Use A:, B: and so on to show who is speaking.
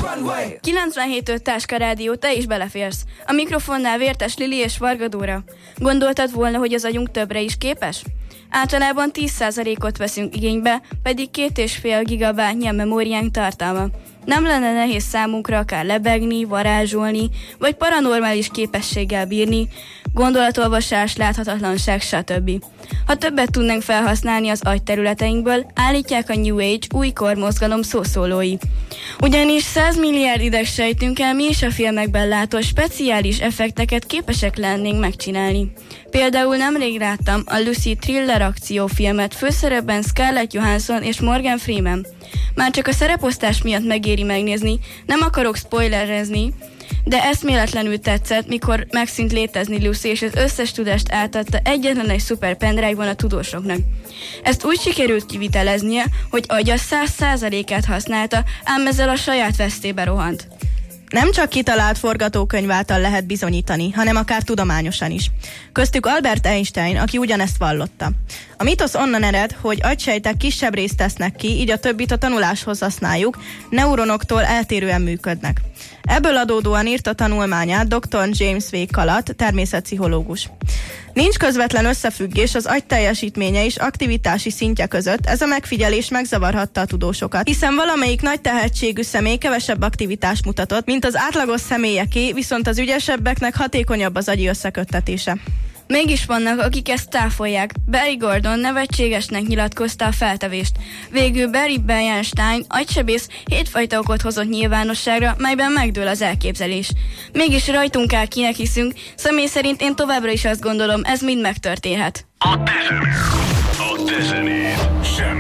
A: 97.5 Táska Rádió, te is beleférsz. A mikrofonnál Vértes Lili és Varga Dóra. Gondoltad volna, hogy az agyunk többre is képes? Általában 10%-ot veszünk igénybe, pedig 2,5 gigabájtnyi a memóriánk tartalma. Nem lenne nehéz számunkra akár lebegni, varázsolni, vagy paranormális képességgel bírni, gondolatolvasás, láthatatlanság, stb. Ha többet tudnánk felhasználni az agyterületeinkből, állítják a New Age új kormozgalom szószólói. Ugyanis 100 milliárd idegsejtünkkel mi is a filmekben látott speciális effekteket képesek lennénk megcsinálni. Például nemrég láttam a Lucy thriller akciófilmet, főszerepben Scarlett Johansson és Morgan Freeman. Már csak a szereposztás miatt megéri megnézni, nem akarok spoilerezni, de eszméletlenül tetszett, mikor megszűnt létezni Lucy, és az összes tudást átadta egyetlen egy szuper pendrive-on a tudósoknak. Ezt úgy sikerült kiviteleznie, hogy agya 100%-át használta, ám ezzel a saját vesztébe rohant.
B: Nem csak kitalált forgatókönyv által lehet bizonyítani, hanem akár tudományosan is. Köztük Albert Einstein, aki ugyanezt vallotta. A mitosz onnan ered, hogy agysejtek kisebb részt tesznek ki, így a többit a tanuláshoz használjuk, neuronoktól eltérően működnek. Ebből adódóan írta tanulmányát dr. James W. Calat, természetpszichológus. Nincs közvetlen összefüggés az agy teljesítménye és aktivitási szintje között, ez a megfigyelés megzavarhatta a tudósokat, hiszen valamelyik nagy tehetségű személy kevesebb aktivitást mutatott, mint az átlagos személyeké, viszont az ügyesebbeknek hatékonyabb az agyi összeköttetése.
A: Mégis vannak, akik ezt táfolják. Barry Gordon nevetségesnek nyilatkozta a feltevést. Végül Barry Bernstein, agysebész 7 fajta okot hozott nyilvánosságra, melyben megdől az elképzelés. Mégis rajtunk áll, kinek hiszünk, személy szerint én továbbra is azt gondolom, ez mind megtörténhet.
C: A te zenéd,